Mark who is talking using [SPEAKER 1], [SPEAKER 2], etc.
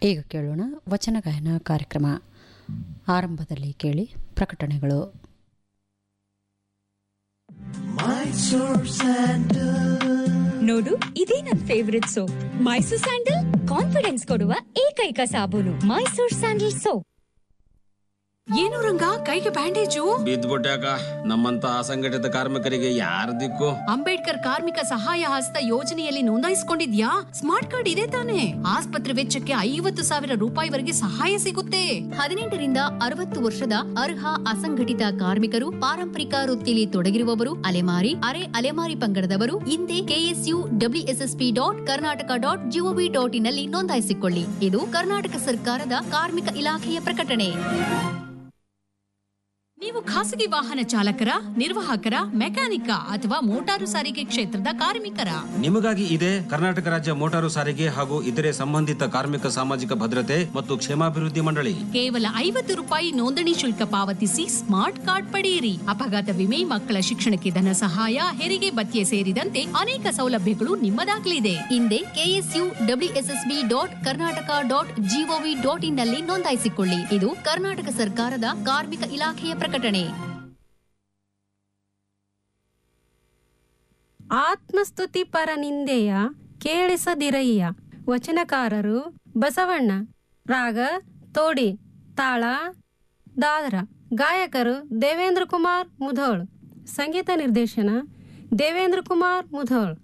[SPEAKER 1] ಈಗ ಕೇಳೋಣ ವಚನ ಗಾಯನ ಕಾರ್ಯಕ್ರಮ. ಆರಂಭದಲ್ಲಿ ಕೇಳಿ ಪ್ರಕಟಣೆಗಳು.
[SPEAKER 2] ನೋಡು, ಇದೇ ನನ್ favourite soap. Mysore sandal confidence ಕೊಡುವ ಏಕೈಕ ಸಾಬೂನು ಮೈಸೂರ್ ಸ್ಯಾಂಡಲ್ ಸೋಪ್.
[SPEAKER 3] ಏನು ರಂಗ, ಕೈಗೆ ಬ್ಯಾಂಡೇಜು?
[SPEAKER 4] ಬಿದ್ದ್ಬಿಟ್ಯಾಕ. ನಮ್ಮಂತ ಅಸಂಘಟಿತ ಕಾರ್ಮಿಕರಿಗೆ ಯಾರ ದಿಕ್ಕು?
[SPEAKER 3] ಅಂಬೇಡ್ಕರ್ ಕಾರ್ಮಿಕ ಸಹಾಯ ಹಸ್ತ ಯೋಜನೆಯಲ್ಲಿ ನೋಂದಾಯಿಸಿಕೊಂಡಿದ್ಯಾ? ಸ್ಮಾರ್ಟ್ ಕಾರ್ಡ್ ಇದೆ ತಾನೆ? ಆಸ್ಪತ್ರೆ ವೆಚ್ಚಕ್ಕೆ 50,000 ರೂಪಾಯಿವರೆಗೆ ಸಹಾಯ ಸಿಗುತ್ತೆ.
[SPEAKER 5] 18ರಿಂದ 60 ವರ್ಷದ ಅರ್ಹ ಅಸಂಘಟಿತ ಕಾರ್ಮಿಕರು, ಪಾರಂಪರಿಕ ವೃತ್ತಿಯಲ್ಲಿ ತೊಡಗಿರುವವರು, ಅಲೆಮಾರಿ, ಅರೆ ಅಲೆಮಾರಿ ಪಂಗಡದವರು ಹಿಂದೆ KSUWSSP.Karnataka.gov.in ನಲ್ಲಿ ನೋಂದಾಯಿಸಿಕೊಳ್ಳಿ. ಇದು ಕರ್ನಾಟಕ ಸರ್ಕಾರದ ಕಾರ್ಮಿಕ ಇಲಾಖೆಯ ಪ್ರಕಟಣೆ.
[SPEAKER 3] ನೀವು ಖಾಸಗಿ ವಾಹನ ಚಾಲಕರ, ನಿರ್ವಾಹಕರ, ಮೆಕ್ಯಾನಿಕ ಅಥವಾ ಮೋಟಾರು ಸಾರಿಗೆ ಕ್ಷೇತ್ರದ ಕಾರ್ಮಿಕರ?
[SPEAKER 4] ನಿಮಗಾಗಿ ಇದೆ ಕರ್ನಾಟಕ ರಾಜ್ಯ ಮೋಟಾರು ಸಾರಿಗೆ ಹಾಗೂ ಇತರೆ ಸಂಬಂಧಿತ ಕಾರ್ಮಿಕ ಸಾಮಾಜಿಕ ಭದ್ರತೆ ಮತ್ತು ಕ್ಷೇಮಾಭಿವೃದ್ಧಿ ಮಂಡಳಿ.
[SPEAKER 3] ಕೇವಲ 50 ರೂಪಾಯಿ ನೋಂದಣಿ ಶುಲ್ಕ ಪಾವತಿಸಿ ಸ್ಮಾರ್ಟ್ ಕಾರ್ಡ್ ಪಡೆಯಿರಿ. ಅಪಘಾತ ವಿಮೆ, ಮಕ್ಕಳ ಶಿಕ್ಷಣಕ್ಕೆ ಧನ ಸಹಾಯ, ಹೆರಿಗೆ ಭತ್ಯೆ ಸೇರಿದಂತೆ ಅನೇಕ ಸೌಲಭ್ಯಗಳು ನಿಮ್ಮದಾಗಲಿದೆ.
[SPEAKER 5] ಹಿಂದೆ KSUWSSP.Karnataka.gov.in ನಲ್ಲಿ ನೋಂದಾಯಿಸಿಕೊಳ್ಳಿ. ಇದು ಕರ್ನಾಟಕ ಸರ್ಕಾರದ ಕಾರ್ಮಿಕ ಇಲಾಖೆಯ ಪ್ರಕಟಣೆ.
[SPEAKER 6] ಆತ್ಮಸ್ತುತಿ ಪರ ನಿಂದೆಯ ಕೇಳಿಸದಿರಯ್ಯ. ವಚನಕಾರರು ಬಸವಣ್ಣ. ರಾಗ ತೋಡಿ, ತಾಳ ದಾದರ. ಗಾಯಕರು ದೇವೇಂದ್ರ ಕುಮಾರ್ ಮುಧೋಳ್. ಸಂಗೀತ ನಿರ್ದೇಶನ ದೇವೇಂದ್ರ ಕುಮಾರ್ ಮುಧೋಳ್.